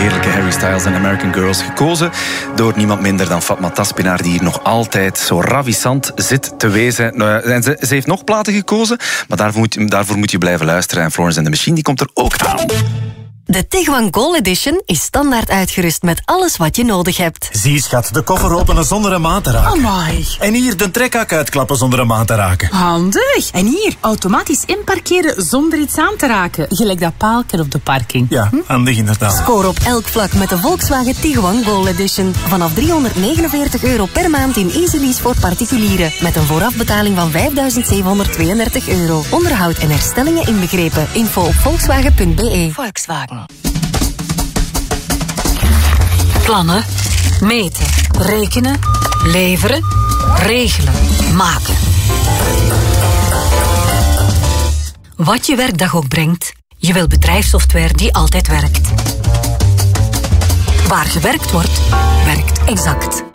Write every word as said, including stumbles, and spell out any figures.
heerlijke Harry Styles en American Girls, gekozen door niemand minder dan Fatma Taspinaar, die hier nog altijd zo ravissant zit te wezen. En ze, ze heeft nog platen gekozen, maar daarvoor moet, daarvoor moet je blijven luisteren. En Florence and the Machine, die komt er ook aan. De Tiguan Gold Edition is standaard uitgerust met alles wat je nodig hebt. Zie, schat, de koffer openen zonder een maat te raken. Amai. En hier de trekhak uitklappen zonder een maat te raken. Handig. En hier, automatisch inparkeren zonder iets aan te raken. Gelijk dat paalken op de parking. Ja, hm? handig inderdaad. Score op elk vlak met de Volkswagen Tiguan Gold Edition. Vanaf driehonderdnegenenveertig euro per maand in Easy Lease voor particulieren. Met een voorafbetaling van vijfduizend zevenhonderdtweeëndertig euro. Onderhoud en herstellingen inbegrepen. Info op volkswagen punt b e. Volkswagen. Plannen, meten, rekenen, leveren, regelen, maken. Wat je werkdag ook brengt, je wil bedrijfssoftware die altijd werkt. Waar gewerkt wordt, werkt Exact.